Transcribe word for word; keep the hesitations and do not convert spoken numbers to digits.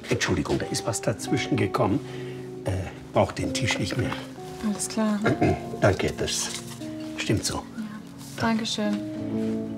Entschuldigung, da ist was dazwischen gekommen. Äh, braucht den Tisch nicht mehr. Alles klar. Danke, das stimmt so. Ja. Dankeschön.